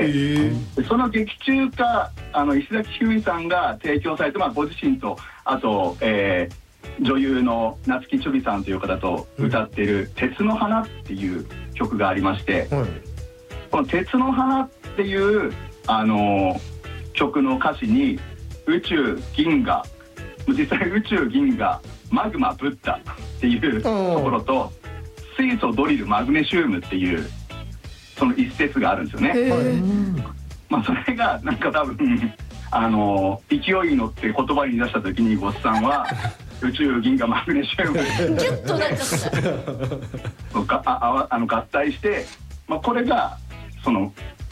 でその劇中歌石崎ひゅーいさんが提供されて、ご自身とあと、女優の夏木ちょびさんという方と歌っている「鉄の花」っていう曲がありまして、この「鉄の花」っていう曲の歌詞に宇宙銀河、実際宇宙銀河マグマブッダっていうところと水素ドリルマグネシウムっていうその一節があるんですよね。それがなんか多分勢いに乗って言葉に出した時にゴスさんは宇宙銀河マグネシウムギュッとなっちゃった合体して、これがその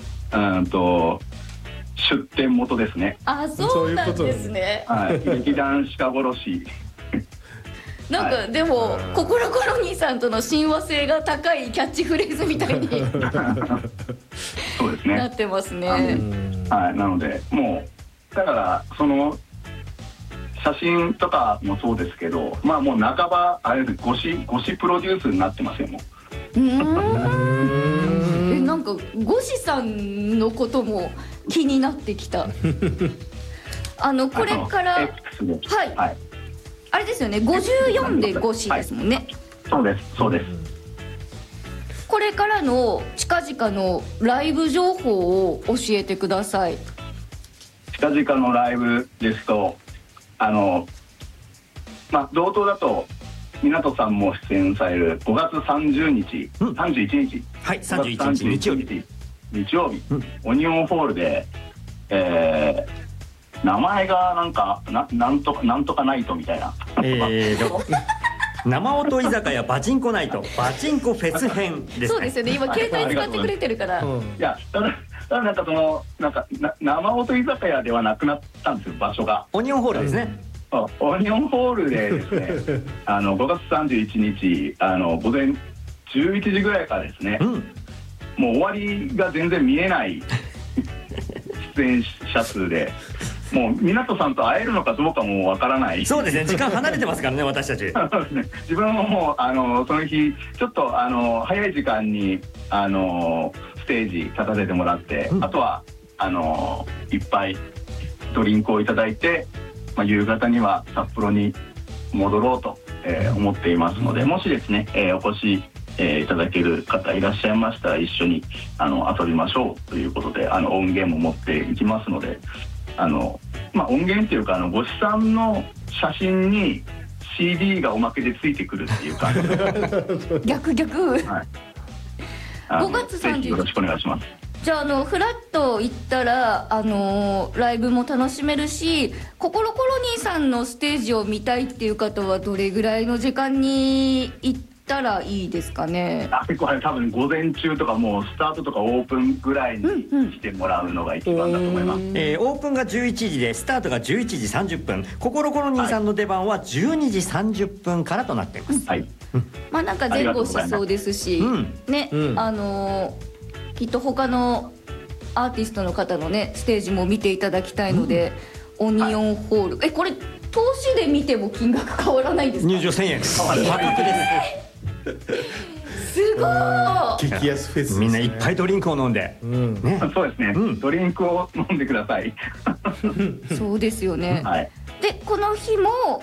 出典元ですね。 そうなんですね。 劇団鹿殺しなんかでも心コロニーさんとの親和性が高いキャッチフレーズみたいにそうですね、 なってますね。 なのでもうだからその写真とかもそうですけど、もう半ばあれです、ゴシプロデュースになってますよもう。 なんかゴシさんのことも気になってきた。これからあれですよね、54でゴシですもんね。 そうですそうです。 これからの近々のライブ情報を教えてください。 近々のライブですと同等だと湊さんも出演される5月30日、31日、 はい、31日日曜日、オニオンホールで、名前がなんとかナイトみたいな、 生音居酒屋パチンコナイトパチンコフェス編ですね。 そうですよね、今携帯使ってくれてるから。 いやただ生音居酒屋ではなくなったんですよ、場所が。 オニオンホールですね。 オニオンホールでですね5月31日午前11時ぐらいからですね、もう終わりが全然見えない出演者数で、もう湊さんと会えるのかどうかもわからない。 そうですね、時間離れてますからね私たち。 自分ももうその日ちょっと早い時間にステージ立たせてもらって、あとはいっぱいドリンクをいただいて、夕方には札幌に戻ろうと、思っていますので、もしですね、お越し、いただける方いらっしゃいましたら一緒に遊びましょうということで音源も持っていきますので、音源っていうかゴシさんの写真に CD がおまけでついてくるっていう感じ逆、5 月30日よろしくお願いします。 じゃあフラッと行ったらライブも楽しめるし、心コロニーさんのステージを見たいっていう方はどれぐらいの時間に行ったらいいですかね。 結構多分午前中とかもうスタートとかオープンぐらいにしてもらうのが一番だと思います。オープンが11時でスタートが11時30分、心コロニーさんの出番は12時30分からとなっています。 なんか前後しそうですしね、きっと他のアーティストの方のねステージも見ていただきたいので、オニオンホール、これ投資で見ても金額変わらないんですか？ 入場1000円破格です。 すごい激安フェス、 みんないっぱいドリンクを飲んで、 そうですね、ドリンクを飲んでください。 そうですよね。でこの日も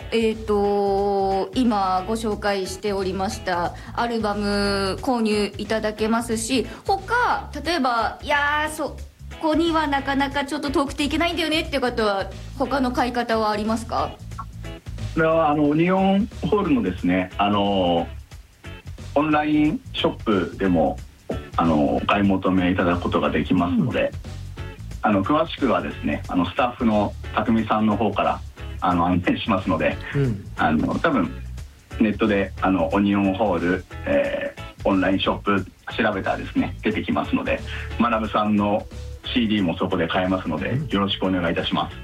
今ご紹介しておりましたアルバム購入いただけますし、他例えばそこにはなかなかちょっと遠くていけないんだよねっていう方は他の買い方はありますか？ これはオニオンホールのですねオンラインショップでもお買い求めいただくことができますので、詳しくはですねスタッフの匠さんの方から案内しますので、多分ネットでオニオンホール、オンラインショップ調べたらですね出てきますので、学さんの CD もそこで買えますのでよろしくお願いいたします。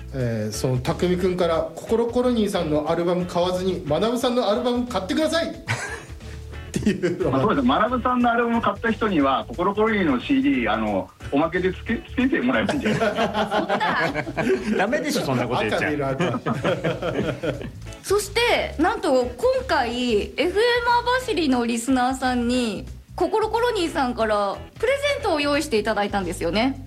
その匠くんから心コロニーさんのアルバム買わずに学さんのアルバム買ってくださいっていうのが、 そうです。学さんのアルバム買った人には心コロニーの CD おまけでつけてもらえばいいんじゃないですか。 ダメでしょそんなこと言っちゃう。 そしてなんと今回 FM 網走のリスナーさんに心コロニーさんからプレゼントを用意していただいたんですよね。